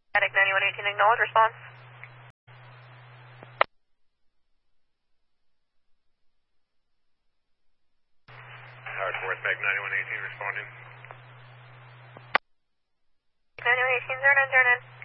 Attic 9118, acknowledge response. Howard Force, Back 9118 responding. 9118, 0909.